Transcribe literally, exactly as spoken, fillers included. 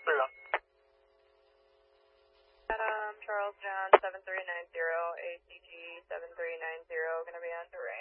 Zero. Adam, Charles John, seven three nine zero, A C G seven three nine zero, going to be on direct.